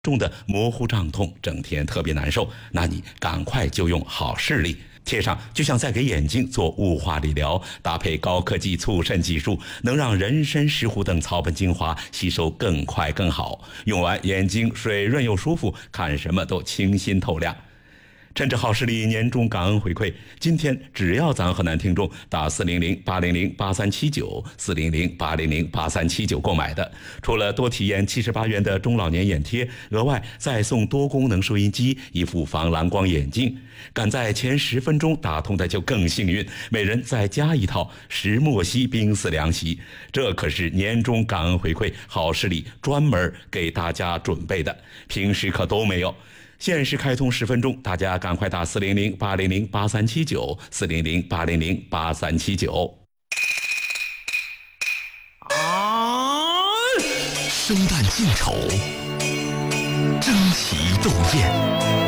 重的模糊胀痛，整天特别难受，那你赶快就用好视力。贴上就像在给眼睛做雾化理疗，搭配高科技促渗技术，能让人参、石斛等草本精华吸收更快更好，用完眼睛水润又舒服，看什么都清新透亮。趁着好视力年终感恩回馈，今天只要咱河南听众打400-800-8379 购买的，除了多体验78元的中老年眼贴，额外再送多功能收音机、一副防蓝光眼镜。赶在前10分钟打通的就更幸运，每人再加一套石墨烯冰丝凉席。这可是年终感恩回馈，好视力专门给大家准备的，平时可都没有。限时开通10分钟，大家赶快打400-800-8379，400-800-8379。 生旦净丑，争奇斗艳。